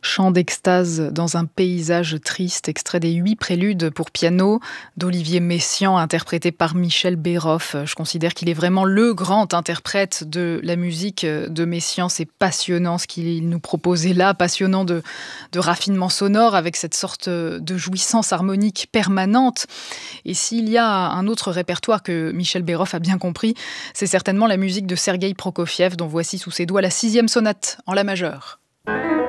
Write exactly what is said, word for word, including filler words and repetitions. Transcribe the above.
Chant d'extase dans un paysage triste, extrait des huit préludes pour piano d'Olivier Messiaen, interprété par Michel Béroff. Je considère qu'il est vraiment le grand interprète de la musique de Messiaen. C'est passionnant ce qu'il nous proposait là, passionnant de, de raffinement sonore avec cette sorte de jouissance harmonique permanente. Et s'il y a un autre répertoire que Michel Béroff a bien compris, c'est certainement la musique de Sergueï Prokofiev, dont voici sous ses doigts la sixième sonate en la majeure.